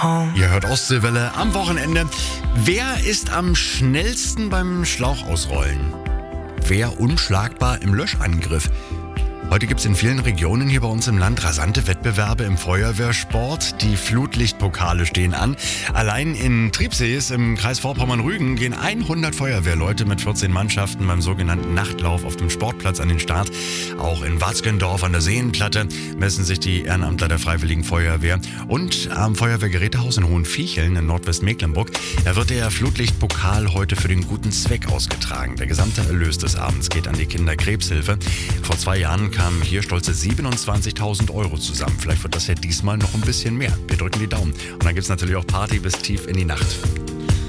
Ihr hört Ostseewelle am Wochenende. Wer ist am schnellsten beim Schlauch ausrollen? Wer unschlagbar im Löschangriff? Heute gibt es in vielen Regionen hier bei uns im Land rasante Wettbewerbe im Feuerwehrsport. Die Flutlichtpokale stehen an. Allein in Triebsees im Kreis Vorpommern-Rügen gehen 100 Feuerwehrleute mit 14 Mannschaften beim sogenannten Nachtlauf auf dem Sportplatz an den Start. Auch in Watzgendorf an der Seenplatte messen sich die Ehrenamtler der Freiwilligen Feuerwehr. Und am Feuerwehrgerätehaus in Hohenviecheln in Nordwestmecklenburg, da wird der Flutlichtpokal heute für den guten Zweck ausgetragen. Der gesamte Erlös des Abends geht an die Kinderkrebshilfe. Vor 2 Jahren kamen hier stolze 27.000 € zusammen. Vielleicht wird das ja diesmal noch ein bisschen mehr. Wir drücken die Daumen. Und dann gibt es natürlich auch Party bis tief in die Nacht.